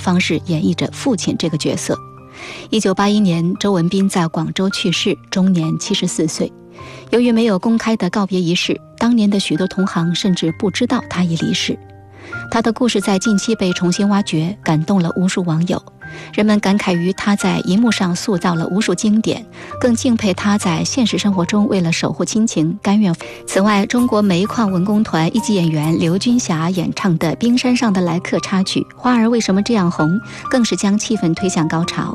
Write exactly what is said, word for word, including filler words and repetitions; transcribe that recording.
方式演绎着父亲这个角色。一九八一年，周文斌在广州去世，终年七十四岁。由于没有公开的告别仪式，当年的许多同行甚至不知道他已离世。他的故事在近期被重新挖掘，感动了无数网友。人们感慨于他在荧幕上塑造了无数经典，更敬佩他在现实生活中为了守护亲情甘愿。此外，中国煤矿文工团一级演员刘军霞演唱的《冰山上的来客》插曲《花儿为什么这样红》，更是将气氛推向高潮。